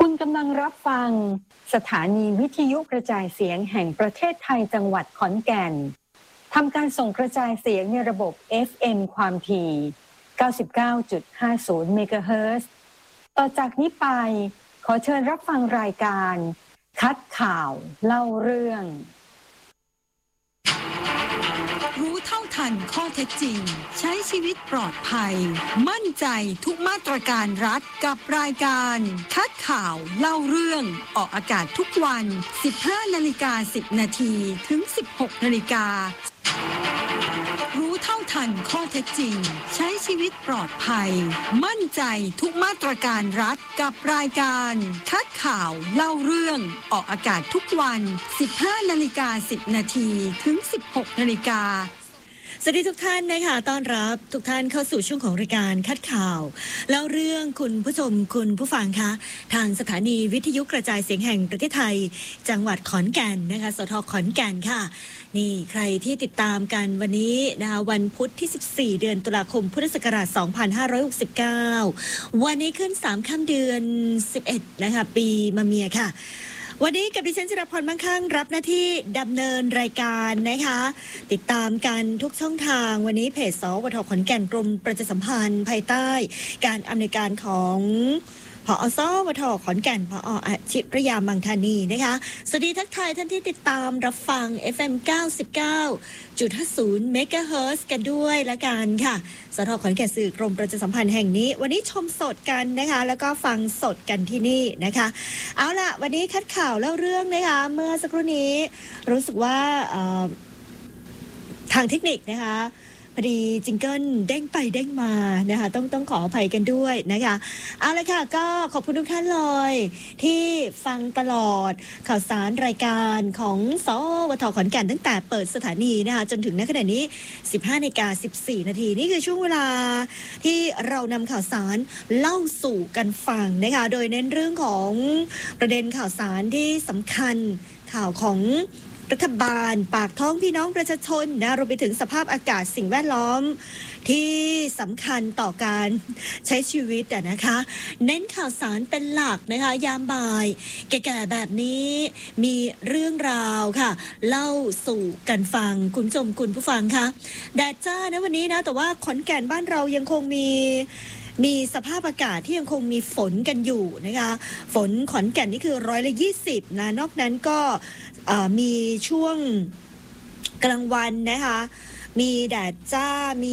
คุณกำลังรับฟังสถานีวิทยุกระจายเสียงแห่งประเทศไทยจังหวัดขอนแก่นทำการส่งกระจายเสียงในระบบ FM ความถี่ 99.50 เมกะเฮิรตซ์ต่อจากนี้ไปขอเชิญรับฟังรายการคัดข่าวเล่าเรื่องรู้เท่าทันข้อเท็จจริงใช้ชีวิตปลอดภัยมั่นใจทุกมาตรการรัฐกับรายการคัดข่าวเล่าเรื่องออกอากาศทุกวัน 15:10 นาทีถึง 16:00 น.รู้เท่าทันข้อเท็จจริงใช้ชีวิตปลอดภัยมั่นใจทุกมาตรการรัฐกับรายการคัดข่าวเล่าเรื่องออกอากาศทุกวัน 15:10 นาทีถึง 16:00 น. สวัสดีทุกท่านนะคะต้อนรับทุกท่านเข้าสู่ช่วงของรายการคัดข่าวแล้วเรื่องคุณผู้ชมคุณผู้ฟังคะทางสถานีวิทยุกระจายเสียงแห่งประเทศไทยจังหวัดขอนแก่นนะคะสท.ขอนแก่นค่ะนี่ใครที่ติดตามกันวันนี้นะคะวันพุธที่14เดือนตุลาคมพุทธศักราช2569วันนี้ขึ้น3ค่ำเดือน11นะคะปีมะเมียค่ะวันนี้กับดิฉันจิรพรมั่งคั่งรับหน้าที่ดำเนินรายการนะคะติดตามกันทุกช่องทางวันนี้เพจสวท.ขอนแก่นกรมประชาสัมพันธ์ภายใต้การอำนวยการของผอ.สวท.ขอนแก่นผอ.อาชิรยามังธานีนะคะสวัสดีทักทายท่านที่ติดตามรับฟัง FM 99.50 เมกะเฮิรตซ์กันด้วยละกันค่ะสท.ขอนแก่นสื่อกรมประชาสัมพันธ์แห่งนี้วันนี้ชมสดกันนะคะแล้วก็ฟังสดกันที่นี่นะคะเอาล่ะวันนี้คัดข่าวเล่าเรื่องนะคะเมื่อสักครู่นี้รู้สึกว่าทางเทคนิคนะคะพอดีจิงเกิลเด้งไปเด้งมานะคะต้องขออภัยกันด้วยนะคะเอาละค่ะก็ขอบคุณทุกท่านเลยที่ฟังตลอดข่าวสารรายการของสวท.ขอนแก่นตั้งแต่เปิดสถานีนะคะจนถึงณขณะนี้ 15:14 นาทีนี่คือช่วงเวลาที่เรานำข่าวสารเล่าสู่กันฟังนะคะโดยเน้นเรื่องของประเด็นข่าวสารที่สำคัญข่าวของรัฐบาลปากท้องพี่น้องประชาชนนะรวมไปถึงสภาพอากาศสิ่งแวดล้อมที่สำคัญต่อการใช้ชีวิตนะคะเน้นข่าวสารเป็นหลักนะคะยามบ่ายแก่ๆแบบนี้มีเรื่องราวค่ะเล่าสู่กันฟังคุณผู้ชมคุณผู้ฟังคะแดดจ้านะวันนี้นะแต่ว่าขอนแก่นบ้านเรายังคงมีสภาพอากาศที่ยังคงมีฝนกันอยู่นะคะฝนขอนแก่นนี่คือ120นะนอกนั้นก็มีช่วงกลางวันนะคะมีแดดจ้ามี